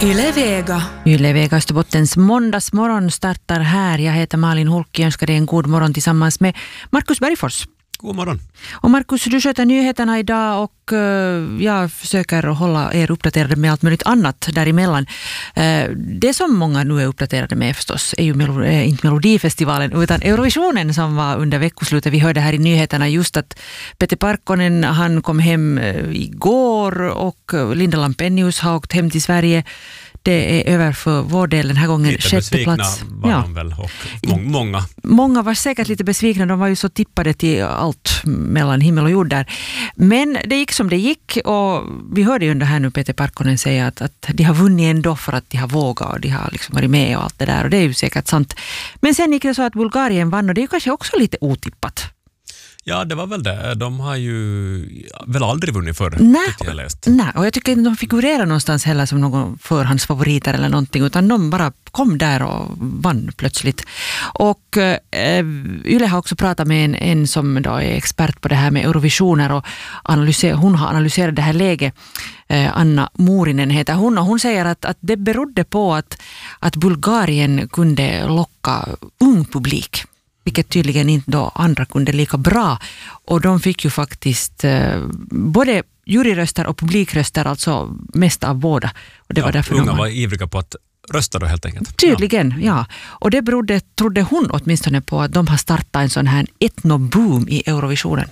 Yle Vega. Yle Vega Österbottens måndagsmorgon startar här. Jag heter Malin Hulki och önskar dig en god morgon tillsammans med Markus Bergfors. God morgon. Och Markus, du sköter nyheterna idag och jag försöker hålla er uppdaterade med allt möjligt annat däremellan. Det som många nu är uppdaterade med förstås är ju inte Melodifestivalen utan Eurovisionen som var under veckoslutet. Vi hörde här i nyheterna just att Peter Parkkonen, han kom hem igår och Linda Lampenius har åkt hem till Sverige. Det är över för vår del den här gången. Lite besvikna var de väl och många. Många var säkert lite besvikna. De var ju så tippade till allt mellan himmel och jord där. Men det gick som det gick och vi hörde ju under här nu Peter Parkkonen säga att de har vunnit ändå för att de har vågat och de har liksom varit med och allt det där och det är ju säkert sant. Men sen gick det så att Bulgarien vann och det är ju kanske också lite otippat. Ja, det var väl det. De har ju väl aldrig vunnit förr. Nej, och jag tycker inte de figurerar någonstans heller som någon förhandsfavoriter eller någonting, utan de bara kom där och vann plötsligt. Och Yle har också pratat med en som då är expert på det här med Eurovisioner och hon har analyserat det här läget. Anna Moorinen heter hon och hon säger att det berodde på att Bulgarien kunde locka ung publik. Vilket tydligen inte då andra kunde lika bra. Och de fick ju faktiskt både juryröster och publikröster, alltså mest av båda. Och det var därför unga var ivriga på att rösta då helt enkelt. Tydligen, ja. Och det berodde, trodde hon åtminstone på att de har startat en sån här etnoboom i Eurovisionen.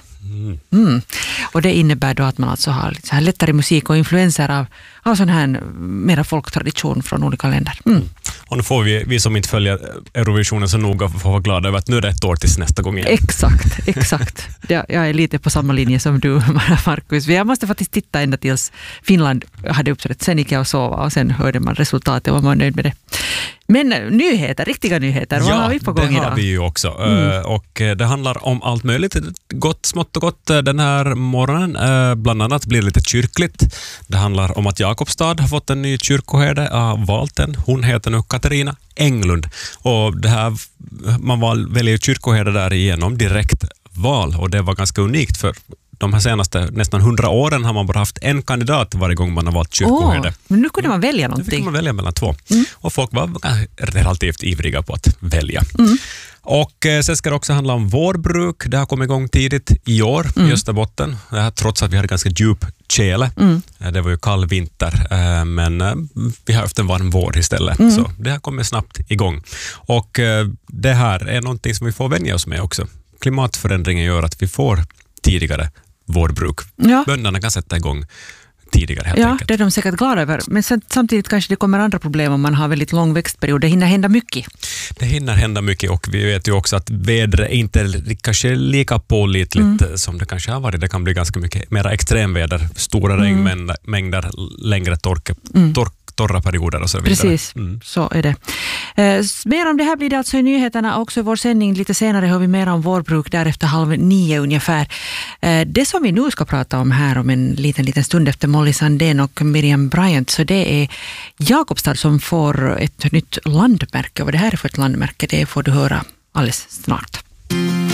Och det innebär då att man alltså har så här lättare musik och influenser av sån här mera folktradition från olika länder. Och nu får vi som inte följer Eurovisionen så noga få vara glada över att nu är det ett år tills nästa gång igen. Exakt. Jag är lite på samma linje som du, Markus. Jag måste faktiskt titta ända tills Finland hade uppträtt. Sen gick jag och sova och sen hörde man resultatet och var man nöjd med det. Men nyheter, riktiga nyheter, vad har vi på gång idag? Ja, det har vi ju också. Och det handlar om allt möjligt. Gott, smått och gott den här morgonen. Bland annat blir det lite kyrkligt. Det handlar om att Jakobstad har fått en ny kyrkoherde av valten. Hon heter nu Katarina Englund. Och det här, man väljer kyrkoherde där igenom direkt val. Och det var ganska unikt för de här senaste nästan 100 åren har man bara haft en kandidat varje gång man har valt kyrkoherde. Men nu kunde man välja någonting. Nu fick man välja mellan två. Och folk var relativt ivriga på att välja. Och sen ska det också handla om vårbruk. Det har kommit igång tidigt i år i Österbotten. Det här, trots att vi hade ganska djup tjäle. Det var ju kall vinter. Men vi har haft en varm vår istället. Så det har kommit snabbt igång. Och det här är någonting som vi får vänja oss med också. Klimatförändringen gör att vi får tidigare vårbruk. Ja. Bönderna kan sätta igång tidigare helt enkelt. Ja, det är de säkert glada över. Men samtidigt kanske det kommer andra problem om man har väldigt lång växtperiod. Det hinner hända mycket. Det hinner hända mycket och vi vet ju också att vädret är inte kanske lika pålitligt som det kanske har varit. Det kan bli ganska mycket mer extremväder, stora regnmängder, längre torra perioder och så vidare. Precis, så är det. Mer om det här blir det alltså i nyheterna också i vår sändning. Lite senare hör vi mer om vårbruk därefter 8:30 ungefär. Det som vi nu ska prata om här om en liten stund efter Molly Sandén och Miriam Bryant, så det är Jakobstad som får ett nytt landmärke. Vad det här är för ett landmärke, det får du höra alldeles snart.